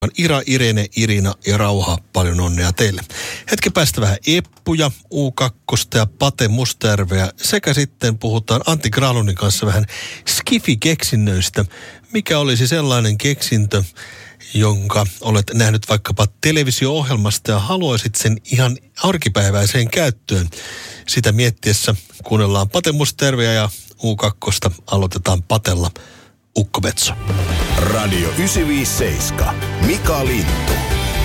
Ira, Irene, Irina ja Rauha, paljon onnea teille. Hetki päästä vähän Eppuja, U2 ja Pate Mustajärveä sekä sitten puhutaan Antti Granlundin kanssa vähän Skifi-keksinnöistä. Mikä olisi sellainen keksintö, jonka olet nähnyt vaikkapa televisio-ohjelmasta ja haluaisit sen ihan arkipäiväiseen käyttöön? Sitä miettiessä kuunnellaan Pate Mustajärveä ja U2 aloitetaan Patella Ukko Metso. Radio 957. Mika Lintu.